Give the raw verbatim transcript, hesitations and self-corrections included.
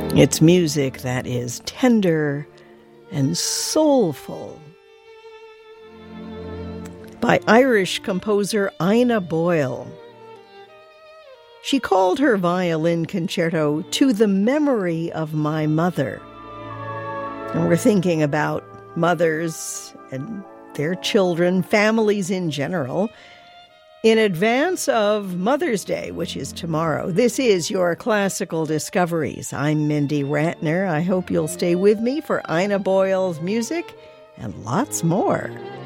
It's music that is tender and soulful. By Irish composer Ina Boyle. She called her violin concerto "To the Memory of My Mother." And we're thinking about mothers and their children, families in general, in advance of Mother's Day, which is tomorrow. This is your Classical Discoveries. I'm Mindy Rantner. I hope you'll stay with me for Ina Boyle's music and lots more.